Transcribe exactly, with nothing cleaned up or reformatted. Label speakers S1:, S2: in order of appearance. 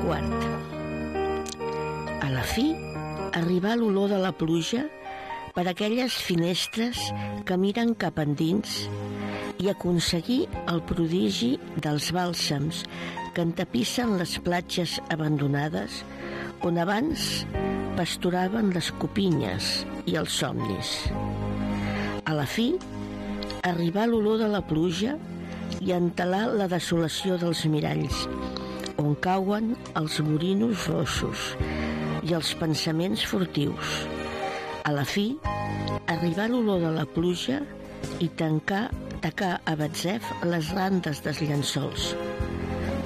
S1: quart. A la fi, arribà l'olor de la pluja per aquelles finestres que miren cap endins i aconseguir el prodigi dels bàlsams que entapissen les platges abandonades on abans pasturaven les copinyes i els somnis. A la fi, arribà l'olor de la pluja i entelà la desolació dels miralls, on cauen els morinos rossos i els pensaments furtius. A la fi, arribà l'olor de la pluja i tancà, tacà a Batzef les randes dels llençols.